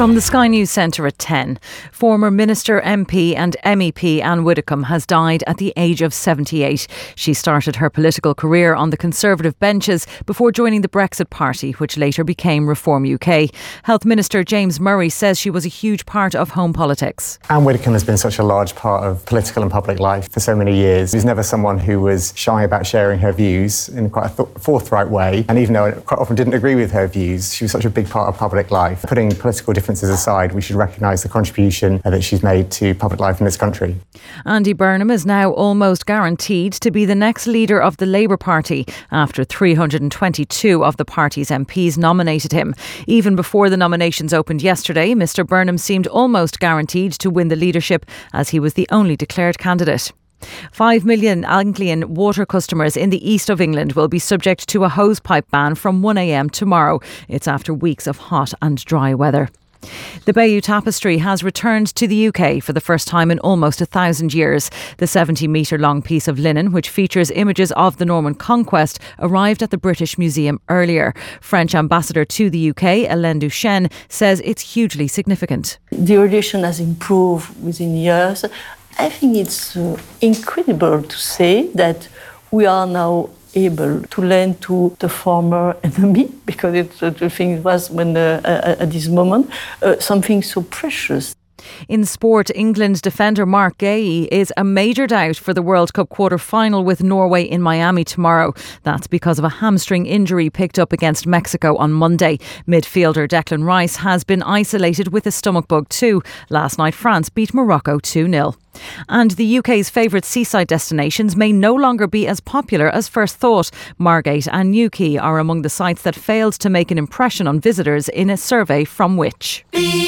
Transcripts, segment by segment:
From the Sky News Centre at 10, former Minister, MP and MEP Anne Widdecombe has died at the age of 78. She started her political career on the Conservative benches before joining the Brexit Party, which later became Reform UK. Health Minister James Murray says she was a huge part of home politics. Anne Widdecombe has been such a large part of political and public life for so many years. She was never someone who was shy about sharing her views in quite a forthright way. And even though I quite often didn't agree with her views, she was such a big part of public life. Putting political differences aside, we should recognise the contribution that she's made to public life in this country. Andy Burnham is now almost guaranteed to be the next leader of the Labour Party after 322 of the party's MPs nominated him. Even before the nominations opened yesterday, Mr Burnham seemed almost guaranteed to win the leadership as he was the only declared candidate. 5 million Anglian water customers in the east of England will be subject to a hosepipe ban from 1 a.m. tomorrow. It's after weeks of hot and dry weather. The Bayeux Tapestry has returned to the UK for the first time in almost 1,000 years. The 70-metre-long piece of linen, which features images of the Norman conquest, arrived at the British Museum earlier. French ambassador to the UK, Hélène Duchesne, says it's hugely significant. The relation has improved within years. I think it's incredible to say that we are now able to lend to the former enemy, because the thing was when at this moment something so precious. In sport, England's defender Mark Gahey is a major doubt for the World Cup quarter-final with Norway in Miami tomorrow. That's because of a hamstring injury picked up against Mexico on Monday. Midfielder Declan Rice has been isolated with a stomach bug too. Last night, France beat Morocco 2-0. And the UK's favourite seaside destinations may no longer be as popular as first thought. Margate and Newquay are among the sites that failed to make an impression on visitors in a survey from Which.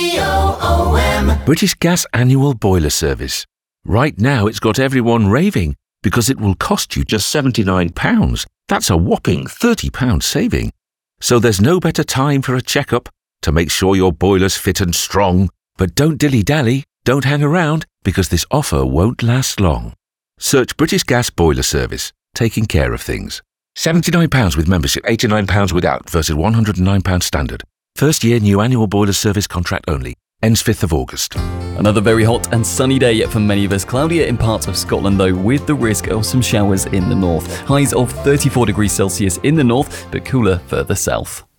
BOOM. British Gas annual boiler service. Right now it's got everyone raving because it will cost you just £79. That's a whopping £30 saving. So there's no better time for a checkup to make sure your boiler's fit and strong. But don't dilly-dally, don't hang around, because this offer won't last long. Search British Gas Boiler Service, taking care of things. £79 with membership, £89 without versus £109 standard. First year new annual boiler service contract only. Ends 5th of August. Another very hot and sunny day for many of us. Cloudier in parts of Scotland though, with the risk of some showers in the north. Highs of 34 degrees Celsius in the north, but cooler further south.